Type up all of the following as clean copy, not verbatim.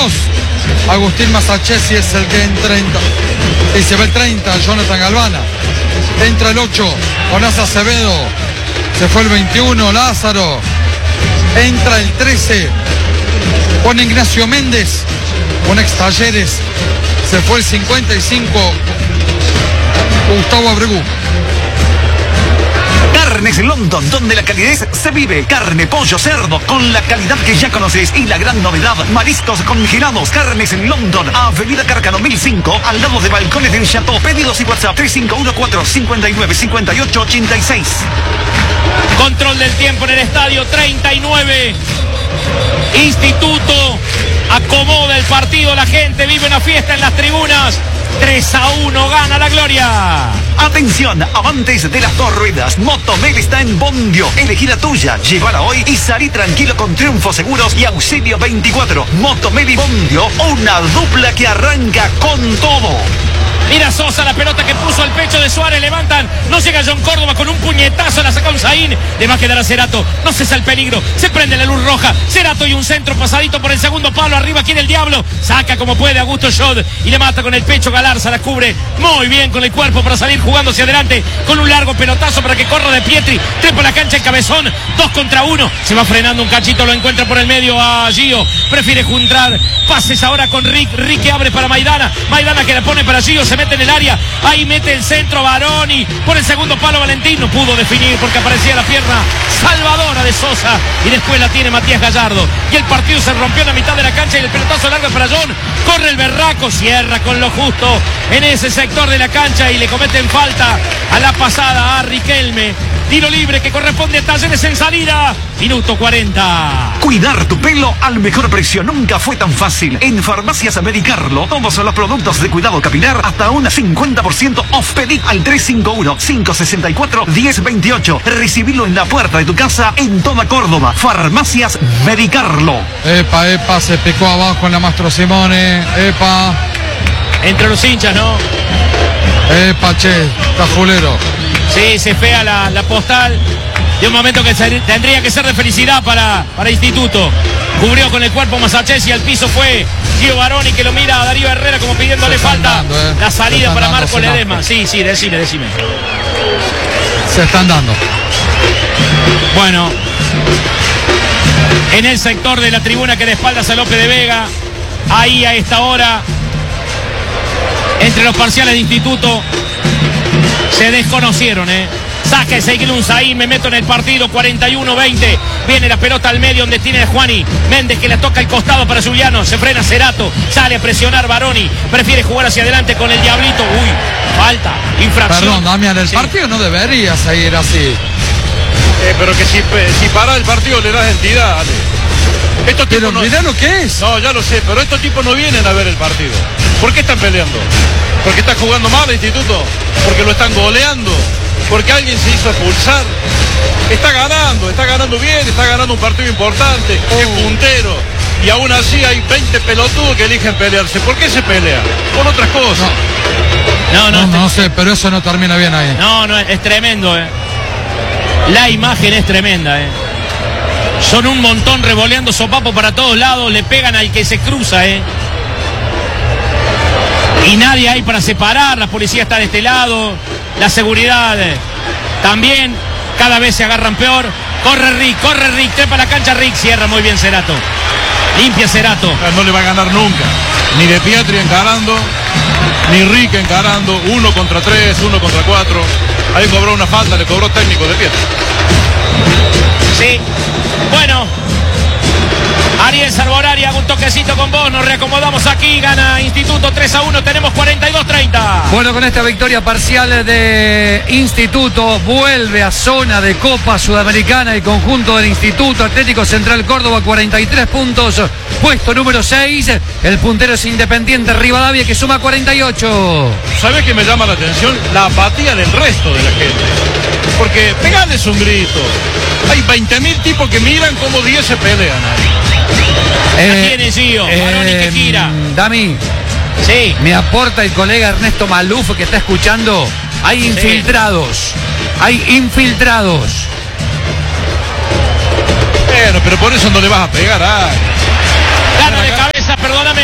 22. Agustín Masachesi es el que entra. Y se ve el 30, Jonathan Galvana. Entra el 8, Jonás Acevedo. Se fue el 21, Lázaro. Entra el 13, Juan Ignacio Méndez, un ex Talleres. Se fue el 55, Gustavo Abregu. Carnes London, donde la calidez se vive. Carne, pollo, cerdo, con la calidad que ya conoces. Y la gran novedad, mariscos congelados. Carnes London, Avenida Carcano 1005, al lado de Balcones del Chateau. Pedidos y WhatsApp 3514-595886. Control del tiempo en el estadio, 39. Instituto acomoda el partido, la gente vive una fiesta en las tribunas. 3-1, gana la gloria. Atención, amantes de las dos ruedas. Motomel está en Bondio. Elegí la tuya, llévala hoy y salí tranquilo con triunfos seguros y auxilio 24. Motomel y Bondio, una dupla que arranca con todo. Mira Sosa, la pelota que puso al pecho de Suárez, levantan, no llega John Córdoba con un puñetazo, la saca un Zain, le va a quedar a Cerato, no cesa el peligro, se prende la luz roja, Cerato y un centro pasadito por el segundo palo, arriba quiere el diablo, saca como puede Augusto Schott y le mata con el pecho, Galarza la cubre muy bien con el cuerpo para salir jugando hacia adelante, con un largo pelotazo para que corra de Pietri, trepa la cancha el cabezón, 2 contra 1, se va frenando un cachito, lo encuentra por el medio a Gio, prefiere juntar pases ahora con Rick que abre para Maidana que la pone para Gio, se mete en el área, ahí mete el centro Baroni, por el segundo palo Valentín, no pudo definir porque aparecía la pierna salvadora de Sosa y después la tiene Matías Gallardo y el partido se rompió en la mitad de la cancha y el pelotazo largo para John, corre el berraco, cierra con lo justo en ese sector de la cancha y le cometen falta a la pasada a Riquelme, tiro libre que corresponde a Talleres en salida, minuto 40. Cuidar tu pelo al mejor precio nunca fue tan fácil. En Farmacias Medicarlo, todos los productos de cuidado capilar hasta un 50% off. Pedí al 351-564-1028. Recibilo en la puerta de tu casa en toda Córdoba. Farmacias Medicarlo. Epa, se picó abajo en la Mastro Simone. Epa. Entre los hinchas, ¿no? Epa, che, está fulero. Sí, se fea la postal. De un momento que tendría que ser de felicidad para Instituto. Cubrió con el cuerpo Masachesi y al piso fue Gio Baroni que lo mira a Darío Herrera como pidiéndole falta. La salida para Marco Ledesma. Sí, decime. Se están dando. Bueno, en el sector de la tribuna que de espaldas a López de Vega, ahí a esta hora, entre los parciales de Instituto, se desconocieron, Saca Ezequiel Unzaí, me meto en el partido, 41-20. Viene la pelota al medio donde tiene Juani Méndez que le toca el costado para Juliano. Se frena Cerato, sale a presionar Baroni. Prefiere jugar hacia adelante con el Diablito. Uy, falta, infracción. Perdón, Damián, el partido no debería seguir así. Pero que si para el partido le das entidad, Ale. Estos pero tipos mirá lo que es. No, ya lo sé, pero estos tipos no vienen a ver el partido. ¿Por qué están peleando? ¿Porque está jugando mal el Instituto? ¿Porque lo están goleando? ¿Porque alguien se hizo expulsar? Está ganando bien, está ganando un partido importante, es puntero. Y aún así hay 20 pelotudos que eligen pelearse. ¿Por qué se pelean? Por otras cosas. No sé, pero eso no termina bien ahí. No, es tremendo, La imagen es tremenda, Son un montón revoleando sopapo para todos lados, le pegan al que se cruza, Y nadie hay para separar, la policía está de este lado, la seguridad también, cada vez se agarran peor. Corre Rick, trepa la cancha Rick, cierra muy bien Cerato. Limpia Cerato. No le va a ganar nunca. Ni de Pietri encarando, ni Rick encarando. 1 contra 3, 1 contra 4. Ahí cobró una falta, le cobró técnico de Pietri. Sí. Bueno. Ariel Sarborari, hago un toquecito con vos, nos reacomodamos aquí, gana Instituto 3-1, tenemos 42-30. Bueno, con esta victoria parcial de Instituto, vuelve a zona de Copa Sudamericana el conjunto del Instituto Atlético Central Córdoba, 43 puntos, puesto número 6, el puntero es Independiente Rivadavia que suma 48. ¿Sabés qué me llama la atención? La apatía del resto de la gente. Porque pegales un grito. Hay 20.000 tipos que miran como 10 se pelean ahí. Tiene Gio, Baroni que gira. Dami, sí. Me aporta el colega Ernesto Maluf que está escuchando. Hay infiltrados. Bueno, pero por eso no le vas a pegar. Gana de cabeza, perdóname.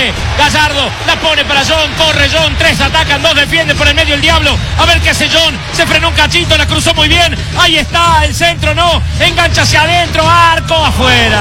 Lizardo, la pone para John, corre John, 3 atacan, 2 defienden por el medio el Diablo. A ver qué hace John, se frenó un cachito, la cruzó muy bien. Ahí está, el centro no, engancha hacia adentro, arco, afuera.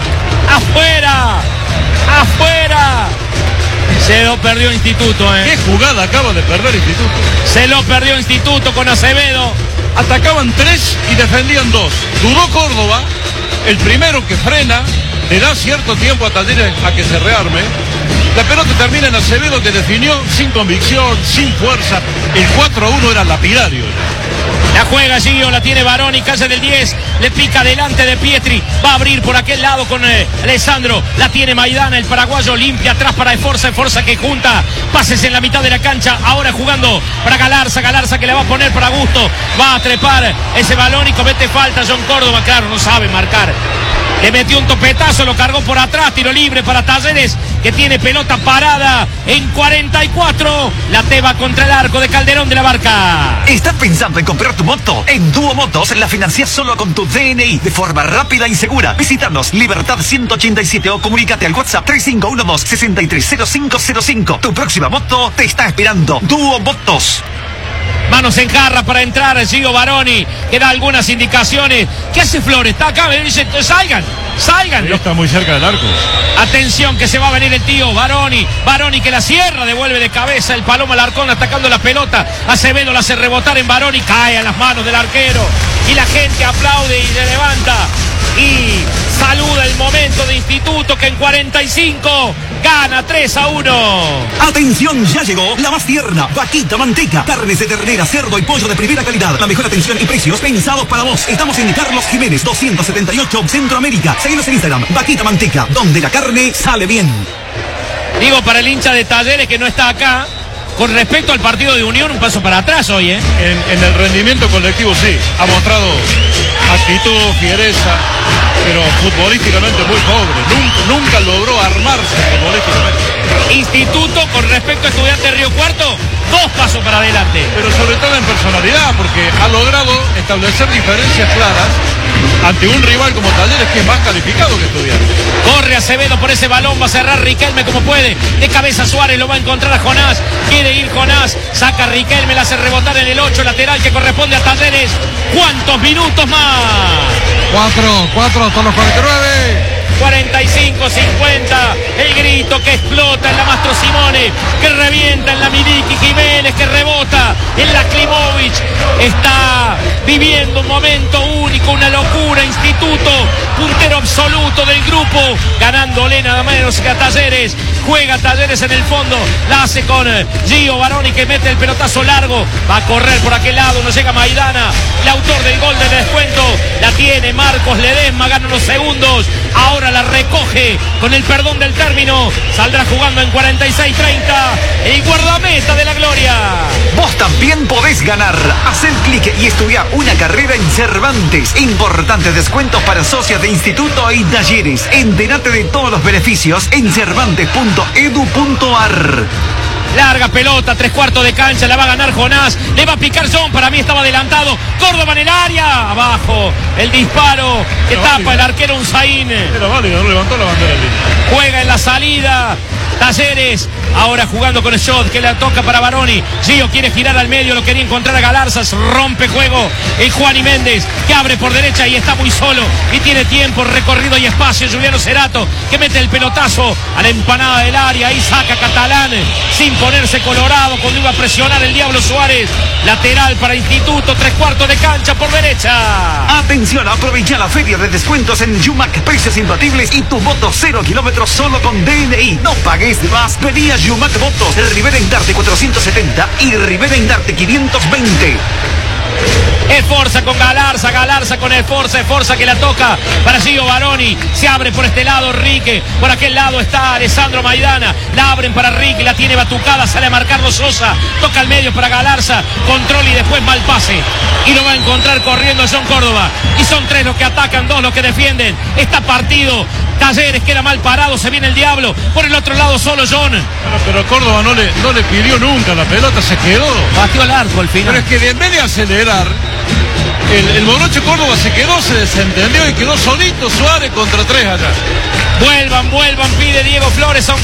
Se lo perdió Instituto, ¿Qué jugada acaba de perder Instituto? Se lo perdió Instituto con Acevedo. Atacaban 3 y defendían 2. Dudó Córdoba, el primero que frena, le da cierto tiempo a Talleres a que se rearme. La pelota termina en Acevedo, que definió sin convicción, sin fuerza. El 4-1 era lapidario. La juega Gio, la tiene Baroni, calle del 10, le pica delante de Pietri, va a abrir por aquel lado con Alessandro, la tiene Maidana, el paraguayo limpia atrás para Forza que junta, pases en la mitad de la cancha, ahora jugando para Galarza que le va a poner para Gusto, va a trepar ese balón y comete falta John Córdoba, claro, no sabe marcar. Le metió un topetazo, lo cargó por atrás, tiro libre para Talleres, que tiene pelota parada en 44. La Teba contra el arco de Calderón de la Barca. ¿Estás pensando en comprar tu moto? En Duo Motos la financias solo con tu DNI de forma rápida y segura. Visítanos Libertad 187 o comunícate al WhatsApp 3512-630505. Tu próxima moto te está esperando. Duo Motos. Manos en jarra para entrar Gio Baroni, que da algunas indicaciones. ¿Qué hace Flores? Está acá, me dice, salgan. Está muy cerca del arco. Atención que se va a venir el tío Baroni que la cierra, devuelve de cabeza el Paloma Alarcón atacando la pelota. Acevedo la hace rebotar en Baroni, cae a las manos del arquero. Y la gente aplaude y se levanta. Y saluda el momento de Instituto, que en 45 gana 3-1. Atención, ya llegó la más tierna, Vaquita Manteca. Carnes de ternera, cerdo y pollo de primera calidad. La mejor atención y precios pensados para vos. Estamos en Carlos Jiménez 278, Centroamérica. Seguinos en Instagram, Vaquita Manteca, donde la carne sale bien. Digo, para el hincha de Talleres que no está acá, con respecto al partido de Unión, un paso para atrás hoy, En el rendimiento colectivo sí, ha mostrado actitud, fiereza, pero futbolísticamente muy pobre. Nunca logró armarse futbolísticamente. Instituto, con respecto a Estudiantes Río Cuarto, 2 pasos para adelante. Pero sobre todo en personalidad, porque ha logrado establecer diferencias claras ante un rival como Talleres, que es más calificado que Estudiantes. Corre Acevedo por ese balón, va a cerrar Riquelme como puede. De cabeza Suárez, lo va a encontrar a Jonás. Quiere ir Jonás, saca a Riquelme, la hace rebotar en el 8, lateral que corresponde a Talleres. ¿Cuántos minutos más? 4 hasta los 49. 45, 50, el grito que explota en la Mastro Simone, que revienta en la Miliki Jiménez, que rebota en la Klimovic. Está viviendo un momento único, una locura. Instituto, puntero absoluto del grupo, ganándole nada menos que a Talleres. Juega Talleres en el fondo, la hace con Gio Baroni, que mete el pelotazo largo, va a correr por aquel lado, no llega Maidana, el autor del gol de descuento, la tiene Marcos Ledesma, gana unos segundos, ahora la recoge con el perdón del término, saldrá jugando en 46-30, el guardameta de la gloria. Vos también podés ganar. Hacé clic y estudiar una carrera en Cervantes. Importantes descuentos para socios de Instituto y Talleres. Entérate de todos los beneficios en cervantes.edu.ar. Larga pelota, 3/4 de cancha, la va a ganar Jonás, le va a picar John, para mí estaba adelantado, Córdoba en el área, abajo, el disparo que tapa el arquero Unzaín. Era válido, no levantó la bandera de línea. Juega en la salida, Talleres, ahora jugando con el shot que le toca para Baroni. Gio quiere girar al medio, lo quería encontrar a Galarza, rompe juego el Juan y Méndez, que abre por derecha y está muy solo, y tiene tiempo, recorrido y espacio. Juliano Cerato, que mete el pelotazo a la empanada del área, y saca Catalán, sin ponerse colorado, cuando iba a presionar el Diablo Suárez. Lateral para Instituto, 3/4 de cancha por derecha. Atención, aprovecha la feria de descuentos en Yumac, precios imbatibles y tu moto 0 kilómetros solo con DNI. No pagues de más, pedí a Yumac Motos, Rivera Indarte 470 y Rivera Indarte 520. Esforza con Galarza con Esforza que la toca para Gio Baroni, se abre por este lado Rique, por aquel lado está Alessandro Maidana, la abren para Rique, la tiene batucada, sale a marcarlo Sosa, toca al medio para Galarza, control y después mal pase, y lo va a encontrar corriendo John Córdoba, y son 3 los que atacan, 2 los que defienden. Está partido, Talleres queda mal parado, se viene el Diablo, por el otro lado solo John. Pero Córdoba no le pidió nunca la pelota, se quedó. Batió el arco al final. Pero es que en vez de acelerar, el Morocho Córdoba se quedó, se desentendió y quedó solito Suárez contra 3 allá. Vuelvan, pide Diego Flores a un